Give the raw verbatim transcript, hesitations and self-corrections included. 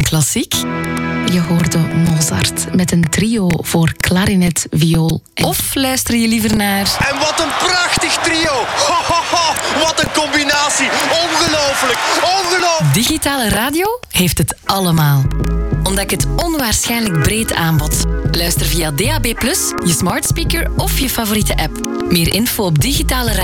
klassiek? Je hoorde Mozart met een trio voor klarinet, viool en... Of luister je liever naar... En wat een prachtig trio! Ho, ho, ho. Wat een combinatie! Ongelooflijk! Ongelooflijk! Digitale radio heeft het allemaal. Ontdek het onwaarschijnlijk breed aanbod. Luister via D A B plus, je smart speaker of je favoriete app. Meer info op digitale radio.